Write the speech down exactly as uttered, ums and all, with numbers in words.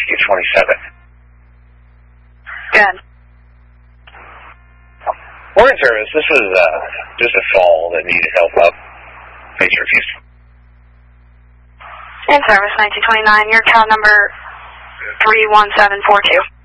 Whiskey twenty-seven. Good. Morning service. This was uh, just a fall that needed help up. Major Houston. In service nineteen twenty-nine, your account number three one seven four two.